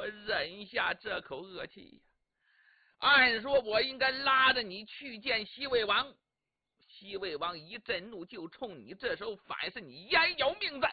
我忍下这口恶气呀。按说我应该拉着你去见西魏王，西魏王一震怒就冲你这手，反是你焉有命在。